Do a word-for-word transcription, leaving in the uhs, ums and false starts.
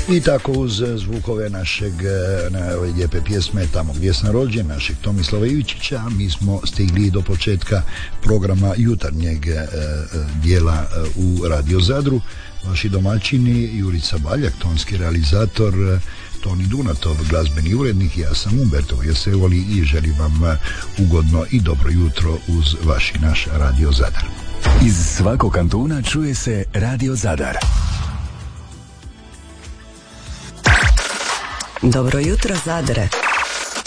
I tako uz zvukove našeg na ove lijepe pjesme Tamo gdje sam rođen, našeg Tomislava Ivičića, mi smo stigli do početka programa jutarnjeg e, dijela e, u Radio Zadru. Vaši domaćini Jurica Baljak, tonski realizator, Toni Dunatov, glazbeni urednik, ja sam Umberto Jesevoli i želim vam ugodno i dobro jutro uz vaš i naš Radio Zadar. Iz svakog kantuna čuje se Radio Zadar. Dobro jutro, Zadre.